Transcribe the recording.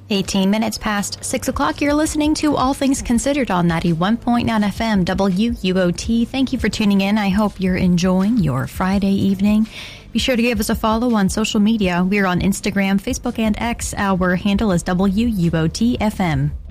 18 minutes past 6 o'clock, you're listening to All Things Considered on 91.9 FM WUOT. Thank you for tuning in. I hope you're enjoying your Friday evening. Be sure to give us a follow on social media. We're on Instagram, Facebook, and X. Our handle is WUOT FM.